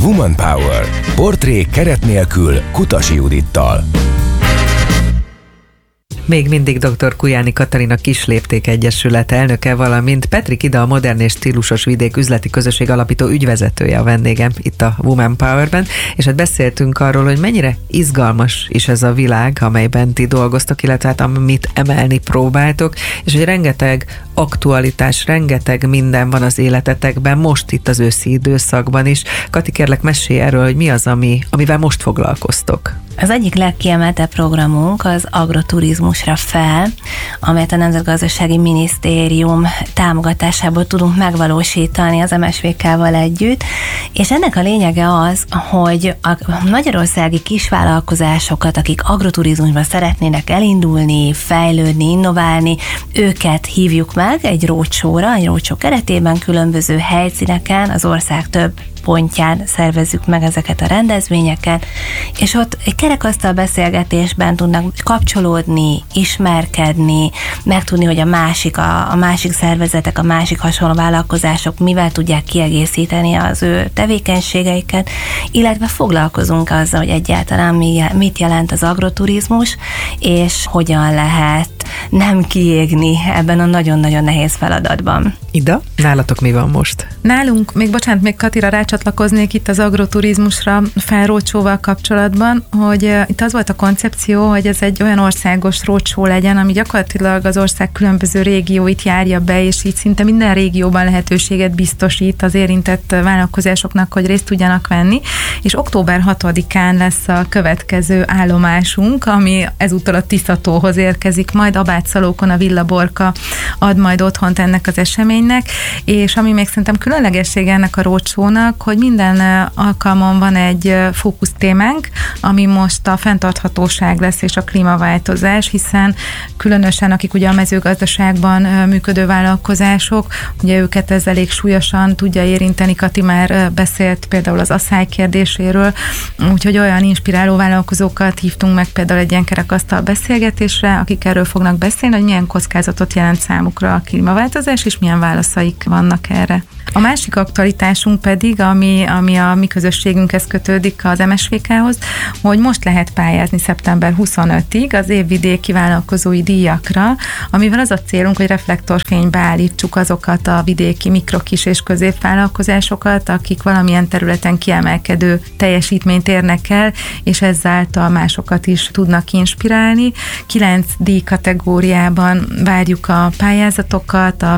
Woman Power. Portrék keret nélkül Kutasi Judittal. Még mindig dr. Kujányi Katalina Kislépték Egyesület elnöke, valamint Petrik Ida, a Modern és Stílusos Vidék üzleti közösség alapító ügyvezetője a vendégem itt a Woman Powerben, és hát beszéltünk arról, hogy mennyire izgalmas is ez a világ, amelyben ti dolgoztok, illetve hát amit emelni próbáltok, és hogy rengeteg aktualitás, rengeteg minden van az életetekben, most itt az őszi időszakban is. Kati, kérlek, mesélj erről, hogy mi az, amivel most foglalkoztok. Az egyik legkiemeltebb programunk az agroturizmusra fel, amelyet a Nemzetgazdasági Minisztérium támogatásából tudunk megvalósítani az MSVK-val együtt, és ennek a lényege az, hogy a magyarországi kisvállalkozásokat, akik agroturizmusban szeretnének elindulni, fejlődni, innoválni, őket hívjuk meg egy roadshow-ra, egy roadshow keretében különböző helyszíneken, az ország több pontján szervezzük meg ezeket a rendezvényeket, és ott egy kerekasztal beszélgetésben tudnak kapcsolódni, ismerkedni, megtudni, hogy a másik szervezetek, a másik hasonló vállalkozások mivel tudják kiegészíteni az ő tevékenységeiket, illetve foglalkozunk azzal, hogy egyáltalán mit jelent az agroturizmus, és hogyan lehet nem kiégni ebben a nagyon-nagyon nehéz feladatban. Ida, nálatok mi van most? Nálunk, még Katira rácsatlakoznék itt az agroturizmusra felrócsóval kapcsolatban, hogy itt az volt a koncepció, hogy ez egy olyan országos rócsó legyen, ami gyakorlatilag az ország különböző régióit járja be, és így szinte minden régióban lehetőséget biztosít az érintett vállalkozásoknak, hogy részt tudjanak venni, és október 6-án lesz a következő állomásunk, ami ezúttal a Tiszatóhoz érkezik, majd Abátszalókon a Villaborka ad majd otthont ennek az eseménynek, és ami még szerintem különlegesség ennek a roadshow-nak, hogy minden alkalmon van egy fókusztémánk, ami most a fenntarthatóság lesz és a klímaváltozás, hiszen különösen akik ugye a mezőgazdaságban működő vállalkozások, ugye őket ez elég súlyosan tudja érinteni. Kati már beszélt például az asszály kérdéséről, úgyhogy olyan inspiráló vállalkozókat hívtunk meg például egy ilyen kerekasztal beszélgetésre, akik erről fognak beszélni, hogy milyen kockázatot jelent számukra a klímaváltozás, és milyen válaszaik vannak erre. A másik aktualitásunk pedig, ami a mi közösségünkhez kötődik, az MSVK-hoz, hogy most lehet pályázni szeptember 25-ig az évvidéki vállalkozói díjakra, amivel az a célunk, hogy reflektorfénybe állítsuk azokat a vidéki mikro, kis és középvállalkozásokat, akik valamilyen területen kiemelkedő teljesítményt érnek el, és ezáltal másokat is tudnak inspirálni. 9 díj kategóriában várjuk a pályázatokat, a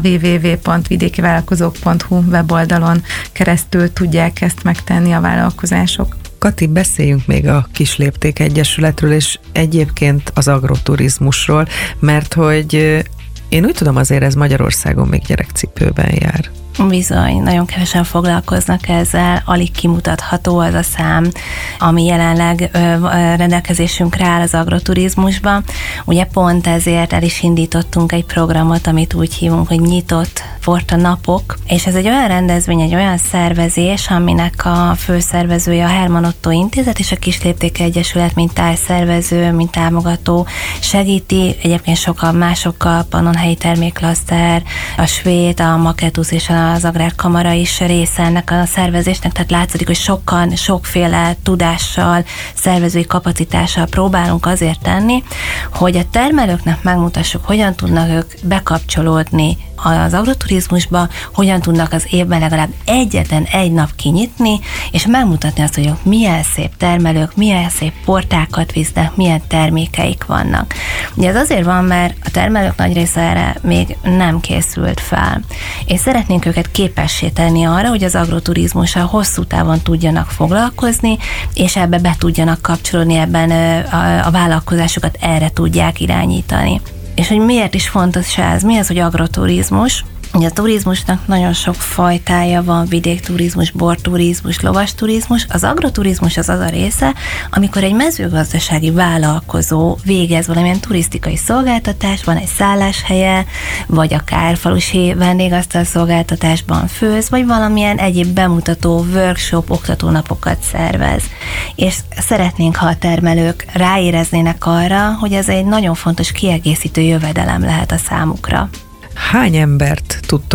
www.vidékivállalkozók.hu weboldalon keresztül tudják ezt megtenni a vállalkozások. Kati, beszéljünk még a Kislépték Egyesületről, és egyébként az agroturizmusról, mert hogy én úgy tudom, azért ez Magyarországon még gyerekcipőben jár. Bizony, nagyon kevesen foglalkoznak ezzel, alig kimutatható az a szám, ami jelenleg rendelkezésünkre áll az agroturizmusban. Ugye pont ezért el is indítottunk egy programot, amit úgy hívunk, hogy nyitott Porta napok, és ez egy olyan rendezvény, egy olyan szervezés, aminek a főszervezője a Herman Otto Intézet és a Kislépték Egyesület, mint társszervező, mint támogató segíti, egyébként sokan másokkal, Pannonhelyi Termékklaszter, a Svéd, a Maketusz és az Agrárkamara is része ennek a szervezésnek, tehát látszik, hogy sokféle tudással, szervezői kapacitással próbálunk azért tenni, hogy a termelőknek megmutassuk, hogyan tudnak ők bekapcsolódni az agroturizmusba, hogyan tudnak az évben legalább egyetlen egy nap kinyitni, és megmutatni azt, hogy milyen szép termelők, milyen szép portákat visznek, milyen termékeik vannak. Ugye ez azért van, mert a termelők nagy része erre még nem készült fel, és szeretnénk őket képessé tenni arra, hogy az agroturizmussal hosszú távon tudjanak foglalkozni, és ebbe be tudjanak kapcsolódni, ebben a vállalkozásokat erre tudják irányítani. És hogy miért is fontos ez? Mi az, hogy agroturizmus? Ugye a turizmusnak nagyon sok fajtája van, vidékturizmus, borturizmus, lovasturizmus. Az agroturizmus az a része, amikor egy mezőgazdasági vállalkozó végez valamilyen turisztikai szolgáltatást, van egy szálláshelye, vagy akár falusi vendégasztal szolgáltatásban főz, vagy valamilyen egyéb bemutató, workshop, oktatónapokat szervez. És szeretnénk, ha a termelők ráéreznének arra, hogy ez egy nagyon fontos kiegészítő jövedelem lehet a számukra. Hány embert tudtok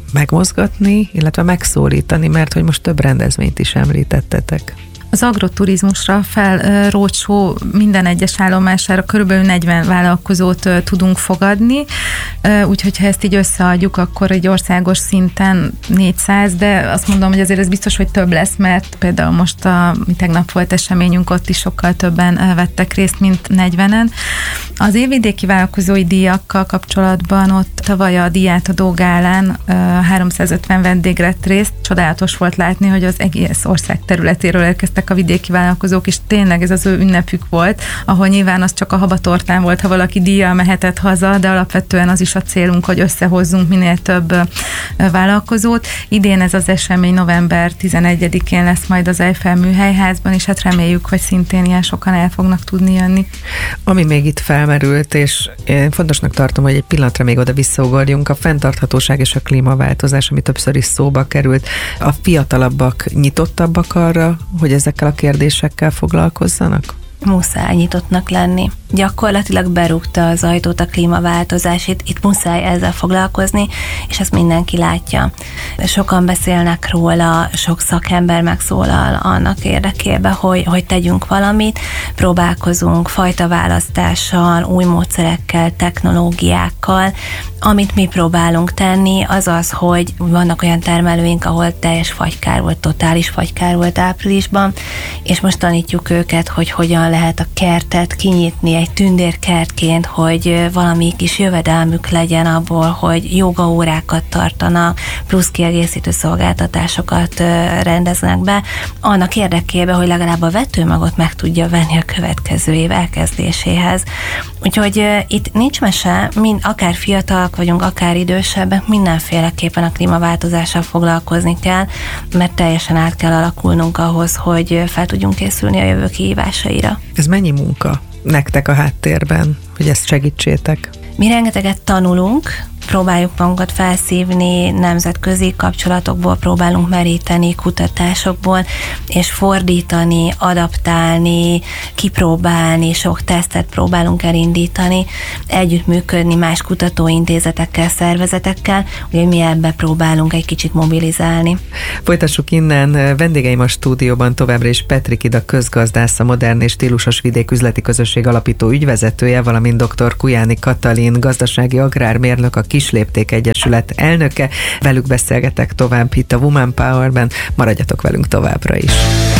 megmozgatni, illetve megszólítani, mert hogy most több rendezvényt is említettetek. Az agroturizmusra felrócsó minden egyes állomására körülbelül 40 vállalkozót tudunk fogadni, úgyhogy ha ezt így összeadjuk, akkor egy országos szinten 400, de azt mondom, hogy azért ez biztos, hogy több lesz, mert például most tegnap volt eseményünk, ott is sokkal többen vettek részt, mint 40-en. Az évvidéki vállalkozói díjakkal kapcsolatban ott tavaly a díjátadó gálán 350 vendég vett részt. Csodálatos volt látni, hogy az egész ország területéről érkeztek a vidéki vállalkozók, és tényleg ez az ő ünnepük volt, ahol nyilván az csak a habatortán volt, ha valaki díjjal mehetett haza, de alapvetően az is a célunk, hogy összehozzunk minél több vállalkozót. Idén ez az esemény november 11-én lesz majd az Eiffel Műhelyházban, és hát reméljük, hogy szintén ilyen sokan el fognak tudni jönni. Ami még itt felmerült, és én fontosnak tartom, hogy egy pillanatra még oda visszaugorjunk, a fenntarthatóság és a klímaváltozás, ami többször is szóba került. A fiatalabbak nyitottabbak arra, hogy ezekkel a kérdésekkel foglalkozzanak? Muszáj nyitottnak lenni. Gyakorlatilag berúgta az ajtót a klímaváltozás, itt muszáj ezzel foglalkozni, és ezt mindenki látja. Sokan beszélnek róla, sok szakember megszólal annak érdekében, hogy tegyünk valamit, próbálkozunk fajtaválasztással, új módszerekkel, technológiákkal. Amit mi próbálunk tenni, az az, hogy vannak olyan termelőink, ahol teljes fagykár volt, totális fagykár volt áprilisban, és most tanítjuk őket, hogy hogyan lehet a kertet kinyitni egy tündérkertként, hogy valami kis jövedelmük legyen abból, hogy jogaórákat tartanak, plusz kiegészítő szolgáltatásokat rendeznek be, annak érdekében, hogy legalább a vetőmagot meg tudja venni a következő év elkezdéséhez. Úgyhogy itt nincs mese, akár fiatalak vagyunk, akár idősebbek, mindenféleképpen a klímaváltozással foglalkozni kell, mert teljesen át kell alakulnunk ahhoz, hogy fel tudjunk készülni a jövő kihívásaira. Ez mennyi munka nektek a háttérben, hogy ezt segítsétek? Mi rengeteget tanulunk, próbáljuk magunkat felszívni, nemzetközi kapcsolatokból próbálunk meríteni, kutatásokból, és fordítani, adaptálni, kipróbálni, sok tesztet próbálunk elindítani, együttműködni más kutatóintézetekkel, szervezetekkel, úgyhogy mi ebbe próbálunk egy kicsit mobilizálni. Folytassuk innen. Vendégeim a stúdióban továbbra is Petrik Ida közgazdász, a Modern és Stílusos Vidék Üzleti Közösség alapító ügyvezetője, valamint dr. Kujányi Katalin, gazdasági agrármérnök, a Kislépték Egyesület elnöke. Velük beszélgetek tovább itt a Woman Powerben. Maradjatok velünk továbbra is.